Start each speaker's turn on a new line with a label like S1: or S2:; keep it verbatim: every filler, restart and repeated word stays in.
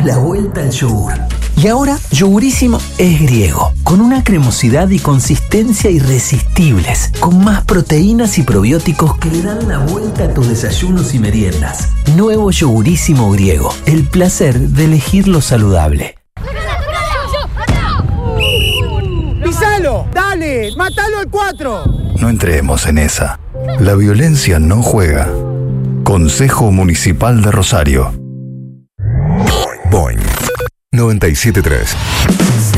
S1: dimos la vuelta al yogur. Y ahora, Yogurísimo es griego, con una cremosidad y consistencia irresistibles, con más proteínas y probióticos que le dan la vuelta a tus desayunos y meriendas. Nuevo Yogurísimo griego, el placer de elegir lo saludable.
S2: ¡Pisalo! ¡Dale! ¡Mátalo al cuatro!
S3: No entremos en esa. La violencia no juega. Consejo Municipal de Rosario.
S4: Boing noventa y siete punto tres.